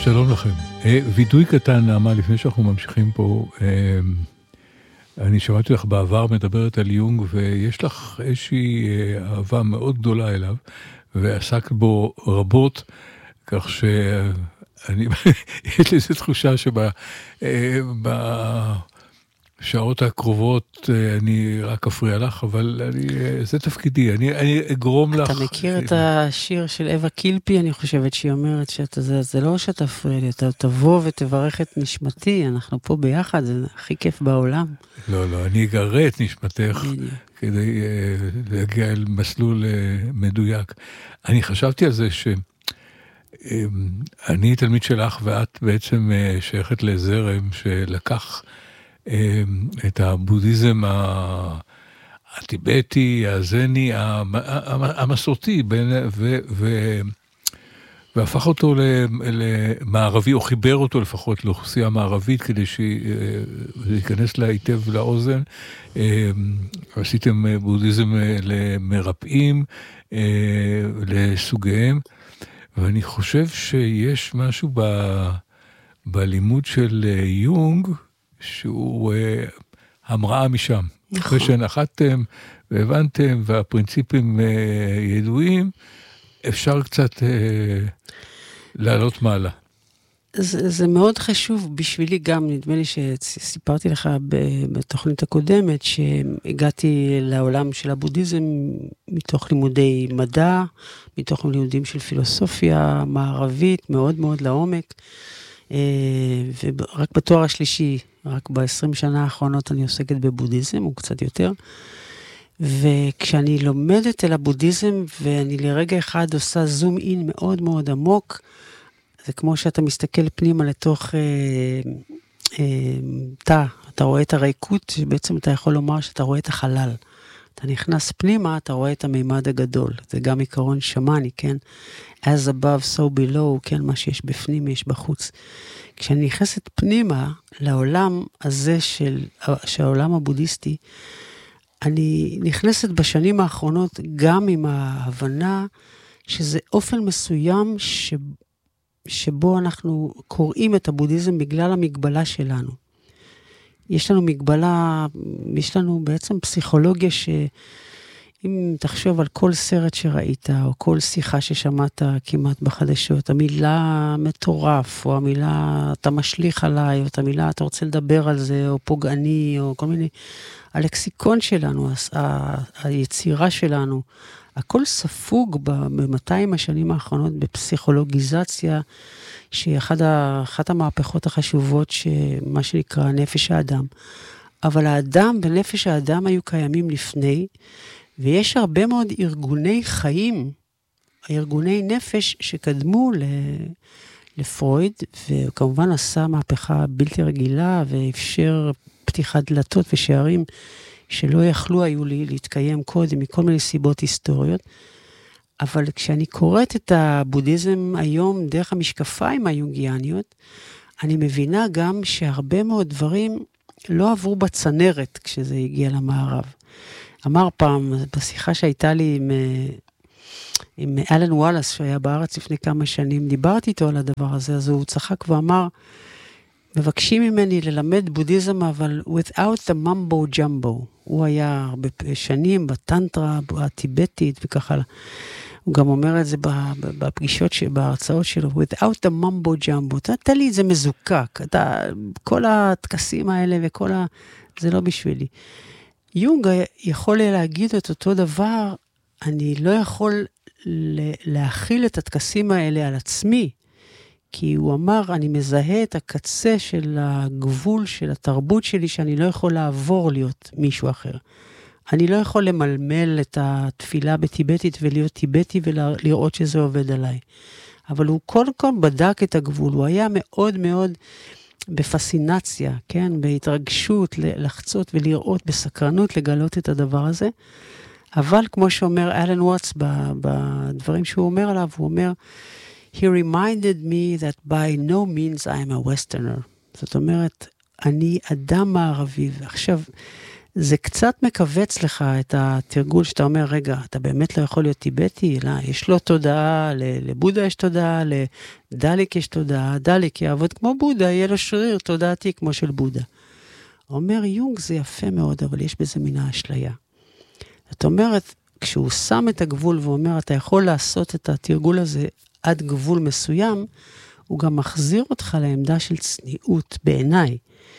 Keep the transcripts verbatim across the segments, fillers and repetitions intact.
שלום לכם. וידוי קטן, נעמה, לפני שאנחנו ממשיכים פה, אני שמעתי לך בעבר מדברת על יונג, ויש לך איזושהי אהבה מאוד גדולה אליו, ועסק בו רבות, כך שאני, יש לי איזו תחושה שבשעות הקרובות אני רק אפריע לך, אבל אני, זה תפקידי, אני, אני אגרום לך... אתה מכיר את השיר של אווה קילפי, אני חושבת שהיא אומרת שאתה, זה, זה לא שאתה אפריע לי, אתה תבוא ותברך את נשמתי, אנחנו פה ביחד, זה הכי כיף בעולם. לא, לא, אני אגרה את נשמתך כדי uh, להגיע אל מסלול uh, מדויק. אני חשבתי על זה שאני um, תלמיד שלך, ואת בעצם uh, שייכת לזרם שלקח um, את הבודהיזם ה... הטיבטי, הזני, המסורתי, ו, ו, והפך אותו למערבי, או חיבר אותו לפחות לאוכלוסייה מערבית, כדי שיכנס לה היטב לאוזן. עשיתם בודהיזם למרפאים, לסוגיהם, ואני חושב שיש משהו ב, בלימוד של יונג, שהוא המראה משם. אחרי שנחתתם והבנתם והפרינציפים ידועים, אפשר קצת לעלות מעלה. זה, זה מאוד חשוב בשבילי גם, נדמה לי שסיפרתי לך בתוכנית הקודמת, שהגעתי לעולם של הבודהיזם מתוך לימודי מדע, מתוך לימודים של פילוסופיה מערבית, מאוד מאוד לעומק, ורק בתואר השלישי, רק ב-עשרים שנה האחרונות אני עוסקת בבודהיזם, הוא קצת יותר. וכשאני לומדת על הבודהיזם, ואני לרגע אחד עושה זום אין מאוד מאוד עמוק, זה כמו שאתה מסתכל פנימה לתוך אה, אה, תא, אתה רואה את הריקות, שבעצם אתה יכול לומר שאתה רואה את החלל. אתה נכנס פנימה, אתה רואה את המימד הגדול. זה גם עיקרון שמאני, כן? As above, so below, כן? מה שיש בפנים, יש בחוץ. כשאני נכנסת פנימה לעולם הזה של, של העולם הבודהיסטי, אני נכנסת בשנים האחרונות גם עם ההבנה שזה אופן מסוים ש, שבו אנחנו קוראים את הבודהיזם בגלל המגבלה שלנו. יש לנו מגבלה, יש לנו בעצם פסיכולוגיה שאם תחשוב על כל סרט שראית, או כל שיחה ששמעת כמעט בחדשות, המילה מטורף, או המילה אתה משליך עליי, או את המילה אתה רוצה לדבר על זה, או פוגעני, או כל מיני, הלקסיקון שלנו, ה- היצירה שלנו, הכל ספוג ב-מאתיים השנים האחרונות בפסיכולוגיזציה, שהיא אחת, ה- אחת המהפכות החשובות, שמה שנקרא נפש האדם. אבל האדם ונפש האדם היו קיימים לפני, ויש הרבה מאוד ארגוני חיים, ארגוני נפש שקדמו ל... לפרויד, וכמובן עשה מהפכה בלתי רגילה, ואפשר פתיחת דלתות ושערים שלא יכלו היו לי להתקיים קודם, מכל מיני סיבות היסטוריות. אבל כשאני קוראת את הבודהיזם היום דרך המשקפיים היונגיאניות, אני מבינה גם שהרבה מאוד דברים לא עברו בצנרת כשזה הגיע למערב. אמר פעם, בשיחה שהייתה לי עם, עם אלן וואלאס, שהיה בארץ לפני כמה שנים, דיברתי איתו על הדבר הזה, אז הוא צחק ואמר, מבקשים ממני ללמד בודהיזם, אבל without the mumbo jumbo. הוא היה הרבה שנים בטנטרה, הטיבטית וככה. הוא גם אומר את זה בפגישות, בהרצאות שלו, without the mumbo jumbo. תן לי את זה מזוקק. אתה, כל התקסים האלה וכל ה... זה לא בשבילי. יונג יכול להגיד את אותו דבר, אני לא יכול להכיל את התקסים האלה על עצמי, כי הוא אמר, אני מזהה את הקצה של הגבול של התרבות שלי, שאני לא יכול לעבור להיות מישהו אחר. אני לא יכול למלמל את התפילה בטיבטית ולהיות טיבטי ולראות שזה עובד עליי. אבל הוא קודם כל בדק את הגבול, הוא היה מאוד מאוד בפסינציה, כן? בהתרגשות לחצות ולראות, בסקרנות לגלות את הדבר הזה. אבל כמו שאומר אלן וואטס בדברים שהוא אומר עליו, הוא אומר, He reminded me that by no means I'm a Westerner. זאת אומרת, אני אדם מערבי. עכשיו, זה קצת מקווץ לך את התרגול שאתה אומר, רגע, אתה באמת לא יכול להיות טיבטי? לא, יש לו תודעה, לבודה יש תודעה, לדליק יש תודעה, דליק יעבוד כמו בודה, יהיה לו שריר תודעתי כמו של בודה. אומר יונג זה יפה מאוד, אבל יש בזה מן האשליה. זאת אומרת, כשהוא שם את הגבול ואומר, אתה יכול לעשות את התרגול הזה עד גבול מסוים, הוא גם מחזיר אותך לעמדה של צניעות בעיניי.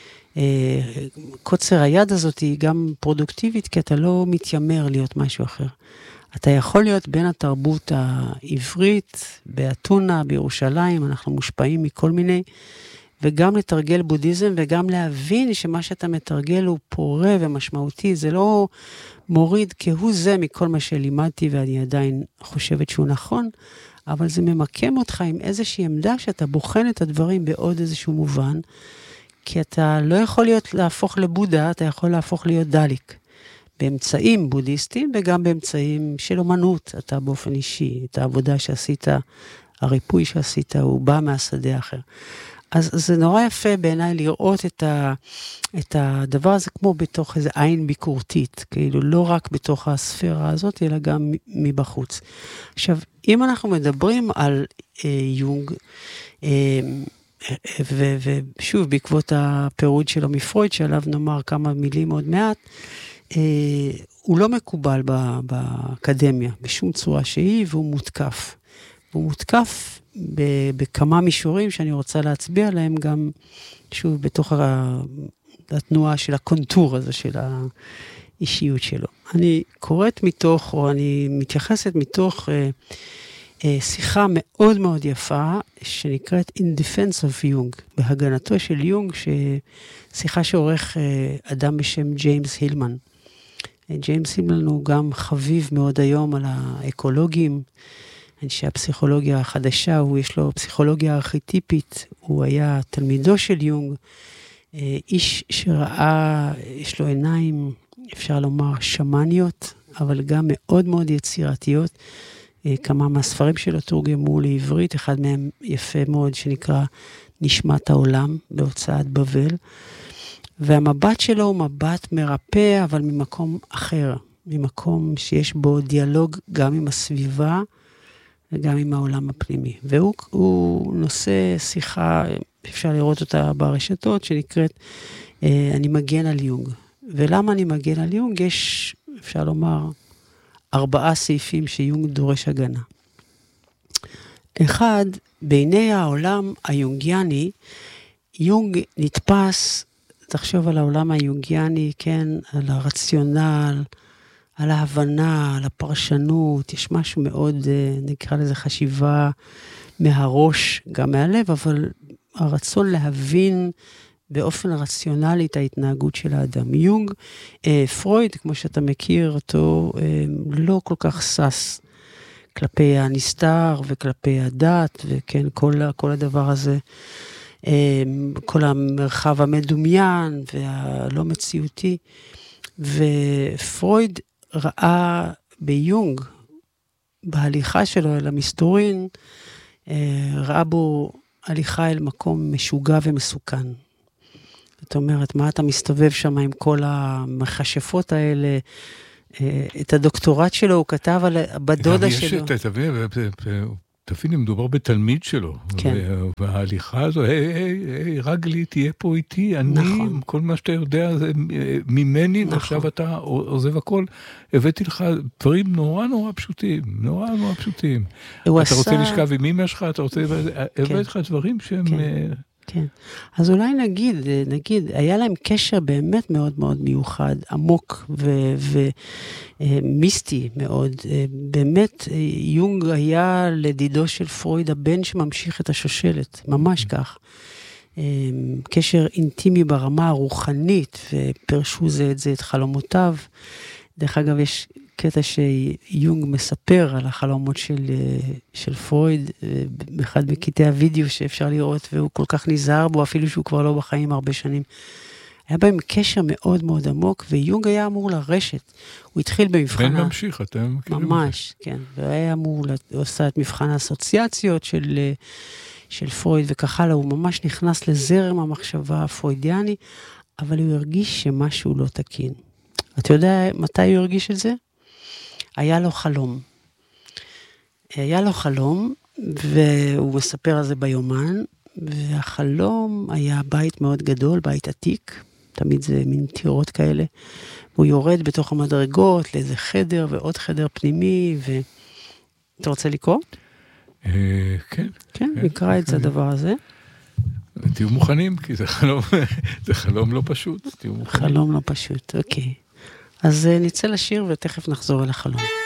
קוצר היד הזאת היא גם פרודוקטיבית, כי אתה לא מתיימר להיות משהו אחר. אתה יכול להיות בין התרבות העברית, באתונה, בירושלים, אנחנו מושפעים מכל מיני, וגם לתרגל בודהיזם, וגם להבין שמה שאתה מתרגל הוא פורה ומשמעותי, זה לא מוריד כהוא זה מכל מה שלימדתי, ואני עדיין חושבת שהוא נכון, אבל זה ממקם אותך עם איזושהי עמדה, שאתה בוחן את הדברים בעוד איזשהו מובן, כי אתה לא יכול להיות להפוך לבודה, אתה יכול להפוך להיות דליק, באמצעים בודהיסטיים, וגם באמצעים של אומנות, אתה באופן אישי, את העבודה שעשית, הריפוי שעשית, הוא בא מהשדה האחר. אז זה נורא יפה בעיניי לראות את, ה, את הדבר הזה כמו בתוך איזו עין ביקורתית, כאילו לא רק בתוך הספירה הזאת, אלא גם מבחוץ. עכשיו, אם אנחנו מדברים על אה, יונג, אה, ו, ושוב, בעקבות הפירוד שלו מפרויד, שעליו נאמר כמה מילים עוד מעט, אה, הוא לא מקובל ב, באקדמיה, בשום צורה שהיא, והוא מותקף. הוא מותקף בכמה מישורים שאני רוצה להצביע עליהם גם, שוב, בתוך התנועה של הקונטור הזה, של האישיות שלו. אני קוראת מתוך, או אני מתייחסת מתוך אה, אה, שיחה מאוד מאוד יפה, שנקראת In Defense of Jung, בהגנתו של יונג, שיחה שעורך אה, אדם בשם ג'יימס הילמן. אה, ג'יימס הילמן הוא גם חביב מאוד היום על האקולוגים, אנשי הפסיכולוגיה החדשה, הוא יש לו פסיכולוגיה ארכיטיפית, הוא היה תלמידו של יונג, איש שראה, יש לו עיניים, אפשר לומר, שמניות, אבל גם מאוד מאוד יצירתיות. כמה מהספרים שלו תורגמו לעברית, אחד מהם יפה מאוד שנקרא נשמת העולם, בהוצאת בבל, והמבט שלו הוא מבט מרפא, אבל ממקום אחר, ממקום שיש בו דיאלוג גם עם הסביבה, וגם עם העולם הפנימי. והוא נושא שיחה, אפשר לראות אותה ברשתות, שנקראת, אני מגן על יונג. ולמה אני מגן על יונג? יש, אפשר לומר, ארבעה סעיפים שיונג דורש הגנה. אחד, בעיני העולם היונגיאני, יונג נתפס, תחשוב על העולם היונגיאני, כן, על הרציונל, על ההבנה, על הפרשנות, יש משהו מאוד, נקרא לזה חשיבה מהראש, גם מהלב, אבל הרצון להבין באופן רציונלי את ההתנהגות של האדם. יונג, פרויד, כמו שאתה מכיר אותו, לא כל כך סס כלפי הנסתר וכלפי הדת, וכן, כל, כל הדבר הזה, כל המרחב המדומיין והלא מציאותי, ופרויד ראה ביונג, בהליכה שלו אל המסתורין, ראה בו הליכה אל מקום משוגע ומסוכן. זאת אומרת, מה אתה מסתובב שם עם כל המחשפות האלה? את הדוקטורט שלו הוא כתב על בדודה שלו. תביני, מדובר בתלמיד שלו, וההליכה הזו, היי, היי, היי, רגלי, תהיה פה איתי, אני, כל מה שאתה יודע זה ממני, ועכשיו אתה עוזב הכל, הבאתי לך דברים נורא נורא פשוטים, נורא נורא פשוטים. אתה רוצה לשכב עם אמא שלך, אתה רוצה, הבאתי לך דברים שהם... כן, אז אולי נגיד, נגיד, היה להם קשר באמת מאוד מאוד מיוחד, עמוק ומיסטי מאוד. באמת, יונג היה לדידו של פרויד הבן שממשיך את השושלת, ממש כך. קשר אינטימי ברמה הרוחנית, ופרשו זה את זה את חלומותיו. דרך אגב, יש קטע שיונג מספר על החלומות של, של פרויד, באחד מקטעי הוידאו שאפשר לראות, והוא כל כך נזהר בו, אפילו שהוא כבר לא בחיים הרבה שנים. היה בהם קשר מאוד מאוד עמוק, ויונג היה אמור לרשת. הוא התחיל במבחן... בן ממשיך, אתם מכירים את זה. ממש, כן. והיה אמור, הוא עושה את מבחן האסוציאציות של, של פרויד, וככה הוא ממש נכנס לזרם המחשבה הפרוידיאני, אבל הוא הרגיש שמשהו לא תקין. אתה יודע מתי הוא הרגיש את זה? היה לו חלום. היה לו חלום, והוא מספר על זה ביומן, והחלום היה בית מאוד גדול, בית עתיק, תמיד זה מין תיאורות כאלה, הוא יורד בתוך המדרגות לאיזה חדר ועוד חדר פנימי, ו... אתה רוצה לקרוא? כן. כן, נקרא את זה הדבר הזה. תהיו מוכנים, כי זה חלום, זה חלום לא פשוט. חלום לא פשוט, אוקיי. אז נצא לשיר ותכף נחזור אל החלום.